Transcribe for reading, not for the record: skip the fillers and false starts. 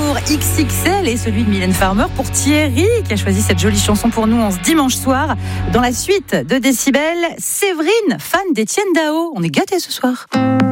Amour XXL et celui de Mylène Farmer pour Thierry qui a choisi cette jolie chanson pour nous en ce dimanche soir. Dans la suite de Décibel, Séverine, fan d'Étienne Dao. On est gâtés ce soir.